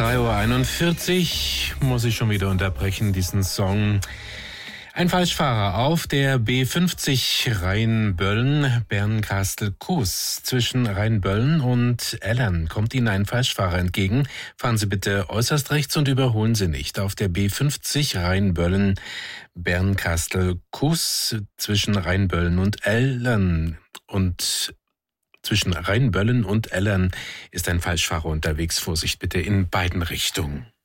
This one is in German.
3:41 Uhr muss ich schon wieder unterbrechen, diesen Song. Ein Falschfahrer auf der B50 Rheinböllen, Bernkastel-Kues. Zwischen Rheinböllen und Ellern kommt Ihnen ein Falschfahrer entgegen. Fahren Sie bitte äußerst rechts und überholen Sie nicht. Auf der B50 Rheinböllen, Bernkastel-Kues zwischen Rheinböllen und Ellern. Und zwischen Rheinböllen und Ellern ist ein Falschfahrer unterwegs. Vorsicht bitte in beiden Richtungen.